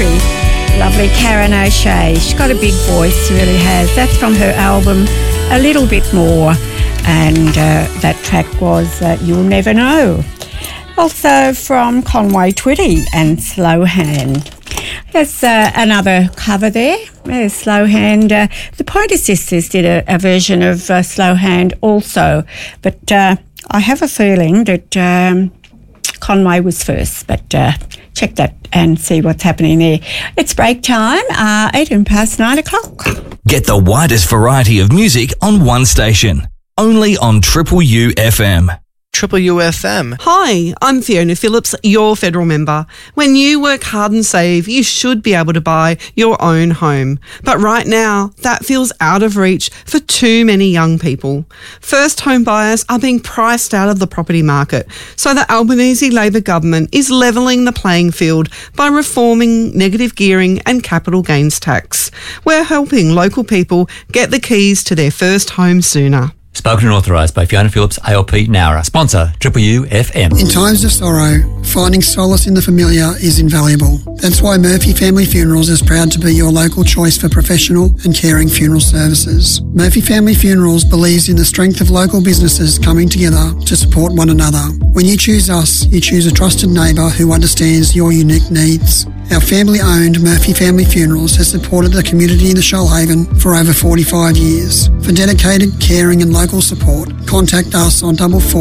country. Lovely Karen O'Shea. She's got a big voice, she really has. That's from her album A Little Bit More, and that track was You'll Never Know. Also from Conway Twitty and Slow Hand. There's another cover there. There's Slow Hand. The Pointer Sisters did a version of Slow Hand also, but I have a feeling that Conway was first, but check that and see what's happening there. It's break time, 9 o'clock. Get the widest variety of music on one station. Only on Triple U FM. Triple U FM. Hi, I'm Fiona Phillips, your federal member. When you work hard and save, you should be able to buy your own home. But right now, that feels out of reach for too many young people. First home buyers are being priced out of the property market, so the Albanese Labor government is levelling the playing field by reforming negative gearing and capital gains tax. We're helping local people get the keys to their first home sooner. Spoken and authorised by Fiona Phillips, ALP Nowra. Sponsor, Triple U FM. In times of sorrow, finding solace in the familiar is invaluable. That's why Murphy Family Funerals is proud to be your local choice for professional and caring funeral services. Murphy Family Funerals believes in the strength of local businesses coming together to support one another. When you choose us, you choose a trusted neighbour who understands your unique needs. Our family-owned Murphy Family Funerals has supported the community in the Shoalhaven for over 45 years. For dedicated, caring and local support, contact us on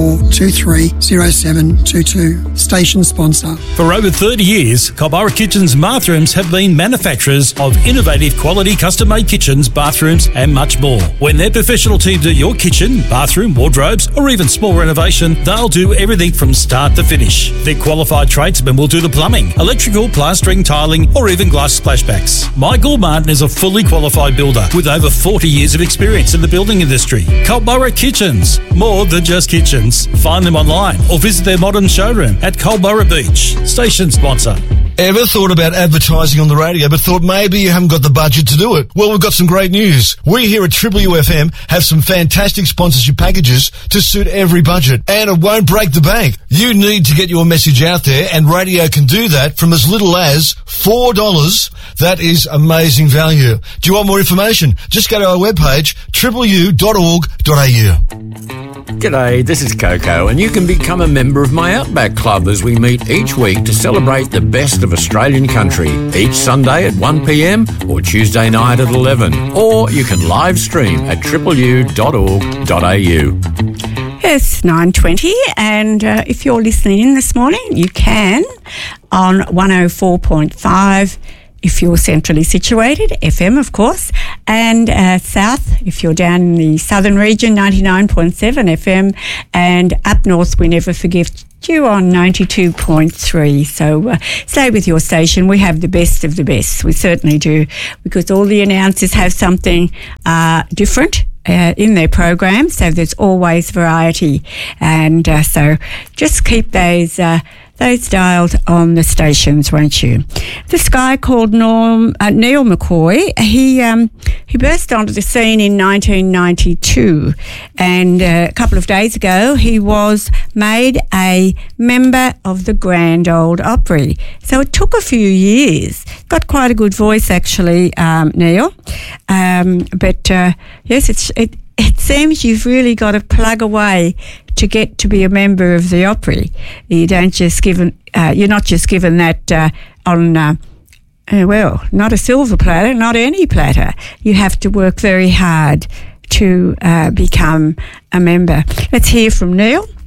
44230722. Station sponsor. For over 30 years, Culburra Kitchens Bathrooms have been manufacturers of innovative quality custom-made kitchens, bathrooms and much more. When their professional team do your kitchen, bathroom, wardrobes or even small renovation, they'll do everything from start to finish. Their qualified tradesmen will do the plumbing, electrical, plastering, tiling or even glass splashbacks. Michael Martin is a fully qualified builder with over 40 years of experience in the building industry. Culburra Kitchens, more than just kitchens. Find them online or visit their modern showroom at Culburra Beach. Station sponsor. Ever thought about advertising on the radio but thought maybe you haven't got the budget to do it? Well, we've got some great news. We here at Triple UFM have some fantastic sponsorship packages to suit every budget, and it won't break the bank. You need to get your message out there, and radio can do that from as little as $4. That is amazing value. Do you want more information? Just go to our webpage, tripleu.org.au. G'day, this is Coco, and you can become a member of my Outback Club as we meet each week to celebrate the best of Australian country, each Sunday at 1 p.m. or Tuesday night at 11. Or you can live stream at tripleu.org.au. Yes, 9:20, and if you're listening in this morning, you can on 104.5 if you're centrally situated, FM of course, and south if you're down in the southern region, 99.7 FM, and up north we never forget you on 92.3. So stay with your station. We have the best of the best. We certainly do, because all the announcers have something different in their program, so there's always variety, and so just keep those dialed on the stations, won't you? This guy called Neil McCoy, he burst onto the scene in 1992, and a couple of days ago he was made a member of the Grand Ole Opry. So it took a few years. Got quite a good voice actually, Neil. But yes, it seems you've really got to plug away to get to be a member of the Opry. You don't just given. You're not just given that on. Not a silver platter, not any platter. You have to work very hard to become a member. Let's hear from Neil.